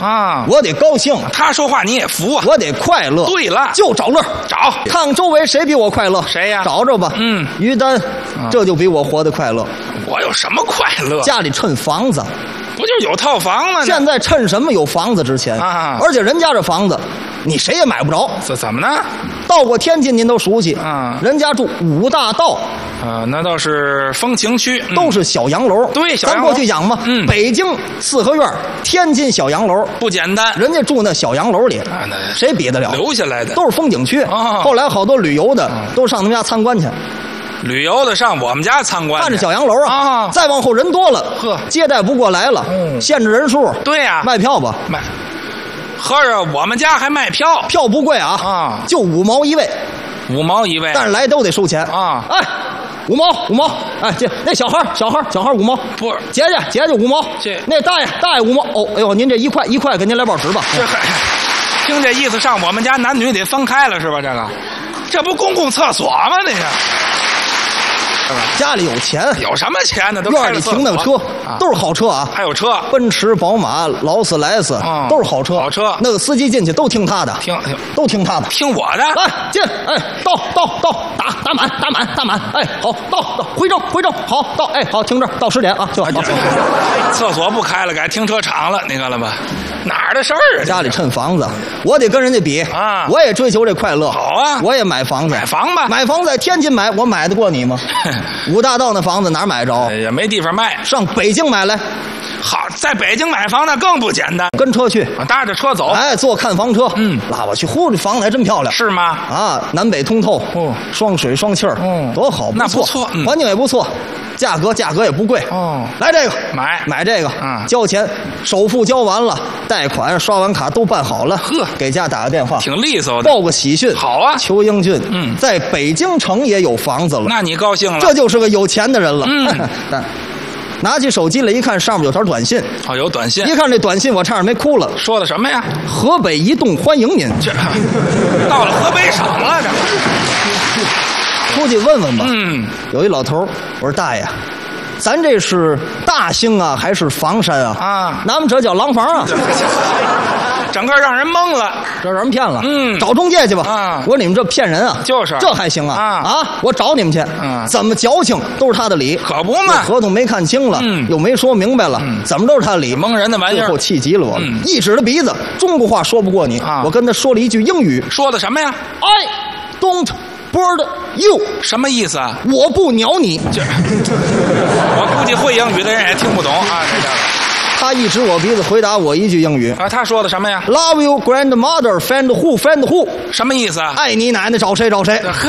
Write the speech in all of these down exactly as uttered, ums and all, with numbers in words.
啊， 我得高兴， 他说话你也服啊， 我得快乐。 对了， 就找乐， 找看看周围谁比我快乐， 谁呀？ 找着吧。 嗯， 于丹，这就比我活得快乐。 我有什么快乐？ 家里趁房子， 不就有套房吗？ 现在趁什么有房子值钱啊？ 而且人家这房子，你谁也买不着。 这怎么呢？ 到过天津您都熟悉啊， 人家住五大道。 啊，那倒是风情区， 嗯、都是小洋楼。 对，小洋楼。咱过去讲嘛， 嗯， 北京四合院，天津小洋楼不简单。 人家住那小洋楼里， 啊、那谁比得了？ 留下来的都是风景区。 哦、 后来好多旅游的、嗯、都上他们家参观去。 旅游的上我们家参观， 看着小洋楼啊。 哦、 再往后人多了， 呵， 接待不过来了，嗯、限制人数。 对呀、啊， 卖票吧， 卖。合着我们家还卖票， 票不贵啊， 啊， 就五毛一位。 五毛一位， 但是来都得收钱啊！ 哎，五毛五毛，哎，这那小孩小孩小孩五毛， 不是姐姐姐姐五毛， 这那大爷大爷五毛。哦，哎呦，您这一块一块，给您来包纸吧。 这听这意思，上我们家男女得分开了是吧？这个，这不公共厕所吗？这是。 家里有钱， 有什么钱呢？都院里停那个车，啊、都是好车啊！ 还有车， 奔驰、宝马、劳斯莱斯，嗯、都是好车。 好车， 那个司机进去都听他的， 听听都听他的， 听我的。 来进，哎，到到到，打打满打满打满，哎，好，到到回正回正，好到，哎，好停这儿，到十点啊，就好。 厕所不开了，改停车场了，你看了吧？哪儿的事儿啊？ 家里趁房子，我得跟人家比啊！ 我也追求这快乐。 好啊， 我也买房子， 买房吧。 买房子在天津买，我买得过你吗？五大道那房子哪儿买着？ 也没地方卖， 上北京买来。 好，在北京买房那更不简单， 跟车去， 搭着车走， 哎，坐看房车， 嗯， 拉我去，呼，这房子还真漂亮， 是吗？ 啊，南北通透， 哦， 双水双气儿， 嗯， 多好， 那不错， 环境也不错，价格价格也不贵， 哦， 来这个买买这个， 嗯， 交钱，首付交完了，贷款刷完卡都办好了， 呵， 给家打个电话， 挺利索的， 报个喜讯， 好啊， 裘英俊， 嗯， 在北京城也有房子了， 那你高兴了， 这就是个有钱的人了， 嗯。 拿起手机来一看，上面有条短信。 哦，有短信。 一看这短信，我差点没哭了。 说的什么呀？ 河北移动欢迎您。 这到了河北省了，这出去问问吧。 嗯， 有一老头，我说大爷，咱这是大兴啊，还是房山啊？ 啊， 咱们这叫廊坊啊。 整个让人懵了， 这让人骗了。 嗯， 找中介去吧。 啊， 我说你们这骗人啊！ 就是这还行啊？ 啊啊！我找你们去。 嗯， 怎么矫情都是他的理， 可不嘛。 合同没看清了， 嗯， 又没说明白了， 嗯， 怎么都是他的理， 蒙人的玩意儿。 最后气急了我， 嗯， 一指着鼻子，中国话说不过你。 啊， 我跟他说了一句英语， 说的什么呀 ？I don't board you， 什么意思啊？ 我不鸟你。 这，我估计会英语的人也听不懂啊，这叫。 他一指我鼻子，回答我一句英语。 啊，他说的什么呀 ？Love you, grandmother, find who, find who。 什么意思啊？ 爱你奶奶，找谁找谁。 呵，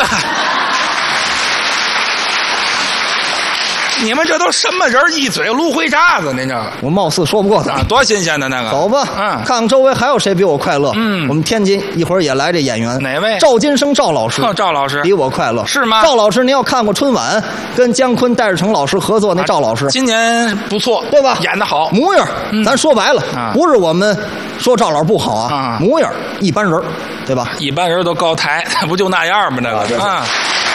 你们这都什么人？一嘴芦灰渣子，您这我貌似说不过他啊，多新鲜的那个。 走吧， 嗯， 看看周围还有谁比我快乐。 嗯， 我们天津一会儿也来这演员， 哪位？ 赵金生赵老师。 赵老师比我快乐是吗？ 赵老师，您要看过春晚，跟姜昆、戴志诚老师合作那赵老师， 啊、今年不错， 对吧？ 演得好， 模样， 嗯、 咱说白了， 啊、 不是我们说赵老师不好啊， 啊模样一般人，对吧？ 一般人都高抬，不就那样吗？那个啊。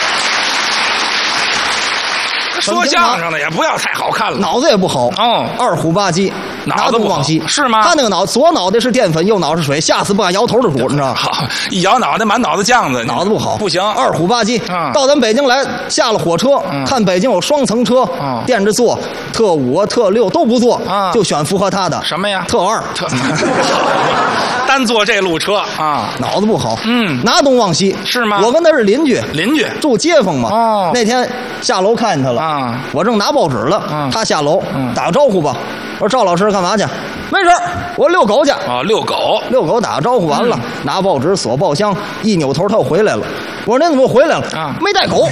说相声的也不要太好看了， 脑子也不好哦， 二虎吧唧， 脑子不往西是吗？ 他那个脑左脑袋是淀粉，右脑是水，下次不敢摇头的主，你知道吗？ 好，一摇脑袋满脑子酱子， 脑子不好， 不行。 二虎吧唧， 嗯、 到咱北京来，下了火车， 嗯、 看北京有双层车， 嗯、 垫着坐，特五啊、特六都不坐， 嗯、 就选符合他的什么呀？ 特二， 特单坐这路车啊， 脑子不好， 嗯， 拿东往西是吗？ 我跟他是邻居， 邻居住街坊嘛。 哦， 那天下楼看见他了， 啊， 我正拿报纸了， 嗯、 他下楼， 嗯、 打个招呼吧。我说赵老师干嘛去？没事，我遛狗去。 啊，遛狗， 遛狗打个招呼完了， 嗯、 拿报纸锁报箱，一扭头他又回来了。我说您怎么回来了？ 啊， 没带狗。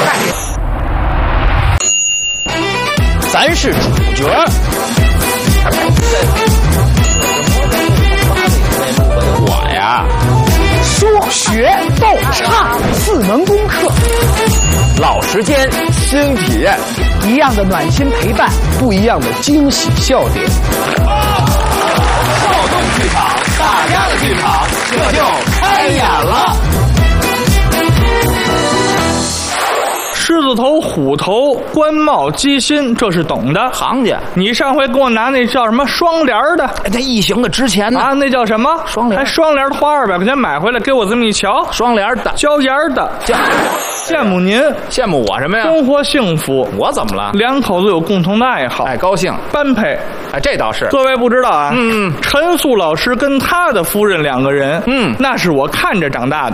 咱是主角。我呀， 说学逗唱四门功课， 老时间新体验， 一样的暖心陪伴， 不一样的惊喜笑点。 少动剧场，大家的剧场，这就开演了。 狮子子头、虎头、官帽、鸡心，这是懂的。 行家， 你上回给我拿那叫什么双联的？ 哎，那异形的值钱呢啊，那叫什么？ 双联还双联的花二百块钱买回来，给我这么一瞧， 双联的， 椒盐的，羡慕您， 羡慕我什么呀？ 生活幸福。 我怎么了？ 两口子有共同的爱好， 哎，高兴， 般配。 哎，这倒是。 各位不知道啊， 嗯， 陈素老师跟他的夫人两个人， 嗯， 那是我看着长大的。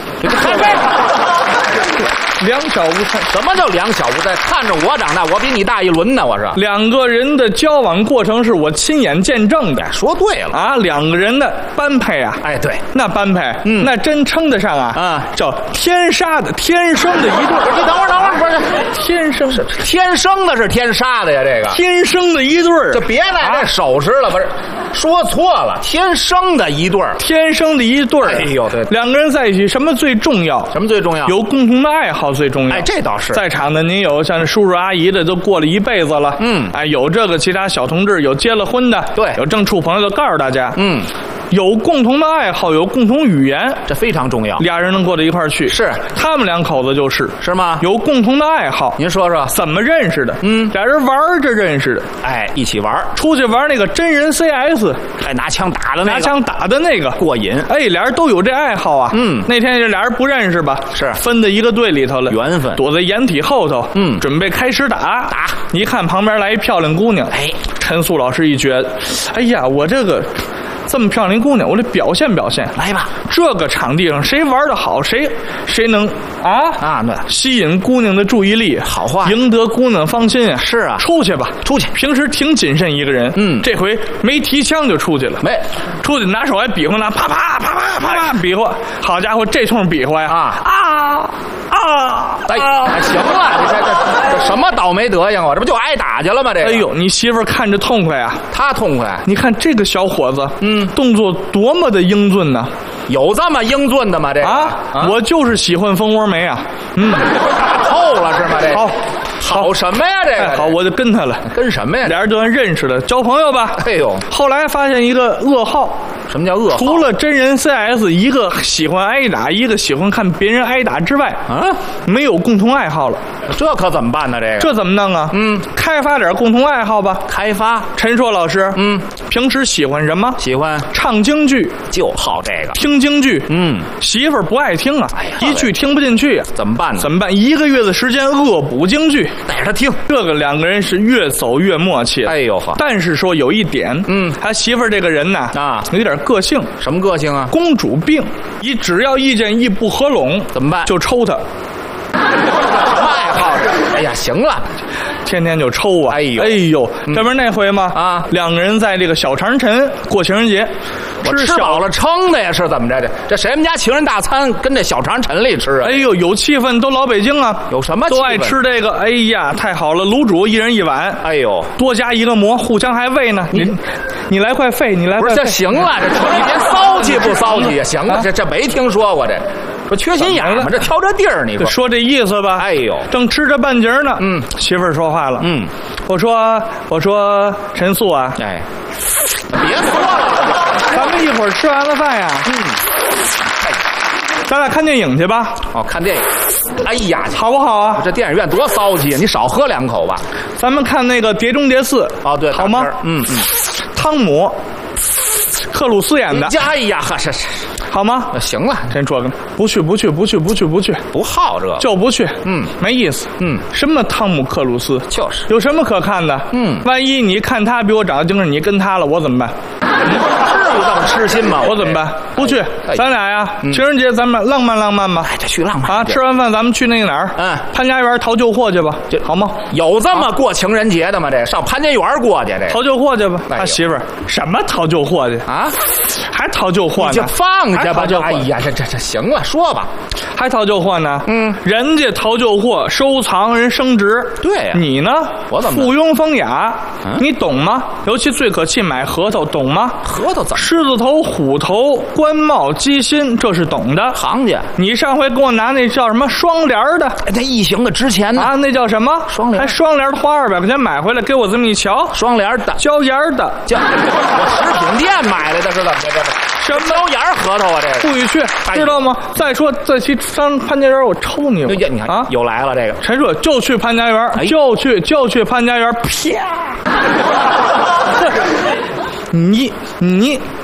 两小无猜， 什么叫两小无猜？看着我长大，我比你大一轮呢，我是。 两个人的交往过程是我亲眼见证的。 说对了啊，两个人的般配啊， 哎，对， 那般配， 嗯， 那真称得上啊， 啊， 叫天杀的，天生的一对。 你等会儿，等会儿，不是天生的， 天生的是天杀的呀，这个天生的一对儿， 就别来这手势了，不是，说错了，天生的一对儿， 天生的一对儿。 哎呦，对， 两个人在一起，什么最重要？ 什么最重要？ 有共同的爱好最重要。 哎，这倒是。 在场的您有像叔叔阿姨的，都过了一辈子了， 嗯， 哎，有这个其他小同志，有结了婚的， 对， 有正处朋友的，告诉大家， 嗯。 有共同的爱好，有共同语言， 这非常重要。 俩人能过到一块儿去， 是他们两口子就是是吗？ 有共同的爱好。 您说说怎么认识的？ 嗯， 俩人玩着认识的。 哎，一起玩， 出去玩那个真人 C S， 还拿枪打的那个， 拿枪打的那个过瘾。 哎，俩人都有这爱好啊。 嗯， 那天这俩人不认识吧？ 是分在一个队里头了， 缘分。 躲在掩体后头， 嗯， 准备开始打打。 一看旁边来一漂亮姑娘， 哎， 陈素老师一觉得，哎呀，我这个。这么漂亮姑娘，我得表现表现。 来吧， 这个场地上谁玩得好，谁谁能啊啊，对， 吸引姑娘的注意力， 好话， 赢得姑娘芳心啊。 是啊， 出去吧， 出去。 平时挺谨慎一个人， 嗯， 这回没提枪就出去了， 没， 出去拿手还比划呢，啪啪啪啪啪啪比划。好家伙，这通比划呀， 啊啊啊！ 哎，行了，你这这这什么倒霉德行啊？这不就挨打去了吗？这个， 哎呦，你媳妇儿看着痛快啊， 他痛快。 你看这个小伙子， 嗯， 动作多么的英俊呢！ 有这么英俊的吗？这个啊，啊我就是喜欢蜂窝煤啊，嗯， 打透了是吗？这好， 好什么呀？这个、 哎、好，我就跟他了。 跟什么呀？ 俩人就算认识了，交朋友吧。 哎呦， 后来发现一个噩耗。 什么叫噩耗？ 除了真人 C S， 一个喜欢挨打，一个喜欢看别人挨打之外， 啊， 没有共同爱好了。 这可怎么办呢？这个这怎么弄啊？ 嗯， 开发点共同爱好吧。 开发。 陈硕老师， 嗯， 平时喜欢什么？ 喜欢唱京剧， 就好这个。 听京剧， 嗯， 媳妇儿不爱听啊， 哎呀， 一句听不进去啊， 怎么办呢？ 怎么办？一个月的时间恶补京剧， 带着他听。 这个两个人是越走越默契。 哎呦呵！ 但是说有一点， 嗯， 他媳妇儿这个人呢， 啊， 有点个性。 什么个性啊？ 公主病，一只要意见一不合拢， 怎么办？ 就抽他。 什么爱好？哎呀，行了， 天天就抽啊！ 哎呦， 哎呦，这不是那回吗？ 啊， 两个人在这个小长城过情人节， 我吃饱了撑的呀，是怎么着的？这谁们家情人大餐跟这小长城里吃啊？ 哎呦，有气氛，都老北京啊， 有什么气氛？ 都爱吃这个。哎呀，太好了，卤煮一人一碗。 哎呦， 多加一个馍，互相还喂呢。你你来块肺，你来块肺。 不是，这行了，这你别骚气不骚气？行了，这这没听说过这。不缺心眼吗？这挑这地儿，你说说这意思吧？ 哎呦， 正吃着半截呢， 嗯， 媳妇儿说话了， 嗯， 我说我说陈素啊， 哎，别说了， 咱们一会儿吃完了饭呀， 嗯， 咱俩看电影去吧。 哦，看电影，哎呀， 好不好啊？ 这电影院多骚气啊！你少喝两口吧。 咱们看那个《碟中谍四》。 哦，对， 好吗？ 嗯嗯， 汤姆克鲁斯演的。 哎呀，呵，是是。 好吗？ 行了， 真说个不去不去不去不去不去， 不好这就不去， 嗯， 没意思， 嗯， 什么汤姆克鲁斯， 就是有什么可看的？ 嗯， 万一你看他比我长得精神，你跟他了，我怎么办？ 至于这么痴心吗？ 我怎么办？不去，咱俩呀，情人节咱们浪漫浪漫吧。 哎，这去浪漫啊！吃完饭咱们去那个哪儿？ 嗯， 潘家园淘旧货去吧，这好吗？ 有这么过情人节的吗？这上潘家园过去，这淘旧货去吧。他媳妇儿什么淘旧货去啊？ 还淘旧货呢？ 就放下吧， 就哎呀，这这这行了，说吧， 还淘旧货呢？ 嗯， 人家淘旧货收藏人升值， 对呀， 你呢？ 我怎么附庸风雅？你懂吗？尤其最可气买核桃，懂吗？ 核桃怎么？ 狮子头、虎头、官官帽鸡心，这是懂的行家。 你上回给我拿那叫什么双联的？ 哎，那异形的值钱呢啊，那叫什么？ 双联， 还双联的花二百块钱买回来，给我这么一瞧， 双联的， 椒盐的， 椒，我食品店买来的，是怎么的？这什么椒盐核桃啊？这个不许去，知道吗？再说再去上潘家园，我抽你！ 你看啊， 又来了这个陈设就去潘家园，就去就去潘家园，啪！你你